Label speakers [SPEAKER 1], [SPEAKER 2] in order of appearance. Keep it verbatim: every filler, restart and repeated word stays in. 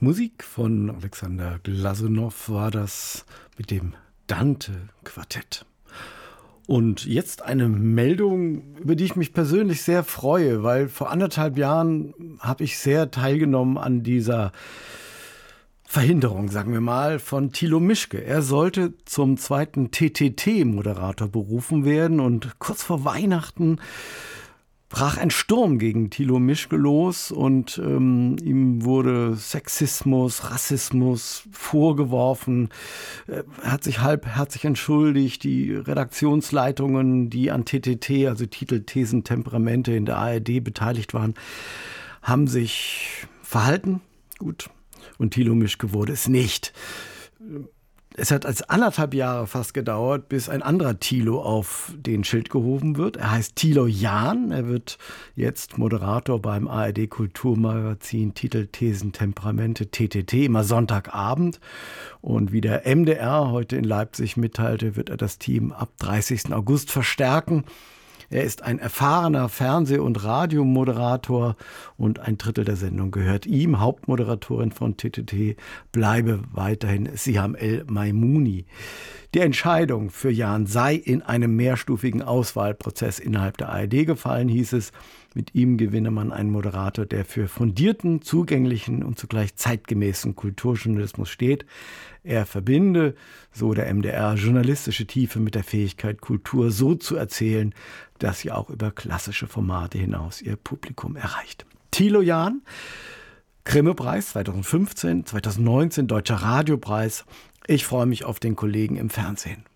[SPEAKER 1] Musik von Alexander Glasunow war das mit dem Dante-Quartett. Und jetzt eine Meldung, über die ich mich persönlich sehr freue, weil vor anderthalb Jahren habe ich sehr teilgenommen an dieser Verhinderung, sagen wir mal, von Thilo Mischke. Er sollte zum zweiten T T T-Moderator berufen werden und kurz vor Weihnachten brach ein Sturm gegen Thilo Mischke los und ähm, ihm wurde Sexismus, Rassismus vorgeworfen. Er hat sich halbherzig entschuldigt. Die Redaktionsleitungen, die an T T T, also Titel, Thesen, Temperamente in der A R D beteiligt waren, haben sich verhalten. Gut. Und Thilo Mischke wurde es nicht. Es hat als anderthalb Jahre fast gedauert, bis ein anderer Thilo auf den Schild gehoben wird. Er heißt Thilo Jahn. Er wird jetzt Moderator beim A R D Kulturmagazin Titel, Thesen, Temperamente, T T T, immer Sonntagabend. Und wie der M D R heute in Leipzig mitteilte, wird er das Team ab dreißigsten August verstärken. Er ist ein erfahrener Fernseh- und Radiomoderator und ein Drittel der Sendung gehört ihm. Hauptmoderatorin von T T T bleibe weiterhin Siham El-Maimouni. Die Entscheidung für Jahn sei in einem mehrstufigen Auswahlprozess innerhalb der A R D gefallen, hieß es. Mit ihm gewinne man einen Moderator, der für fundierten, zugänglichen und zugleich zeitgemäßen Kulturjournalismus steht. Er verbinde, so der M D R, journalistische Tiefe mit der Fähigkeit, Kultur so zu erzählen, dass sie auch über klassische Formate hinaus ihr Publikum erreicht. Thilo Jahn, Grimme-Preis zweitausendfünfzehn, zweitausendneunzehn, Deutscher Radiopreis. Ich freue mich auf den Kollegen im Fernsehen.